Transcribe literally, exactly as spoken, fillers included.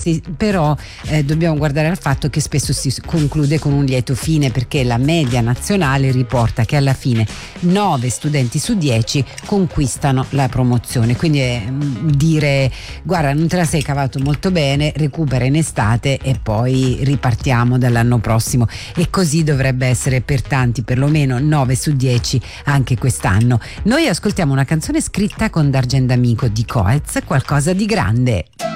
questi, però eh, dobbiamo guardare al fatto che spesso si conclude con un lieto fine, perché la media nazionale riporta che alla fine nove studenti su dieci conquistano la promozione. Quindi eh, dire guarda, non te la sei cavato molto bene, recupera in estate e poi ripartiamo dall'anno prossimo, e così dovrebbe essere per tanti, perlomeno nove su dieci anche quest'anno. Noi ascoltiamo una canzone scritta con D'Argent Amico di Coez, Qualcosa di grande.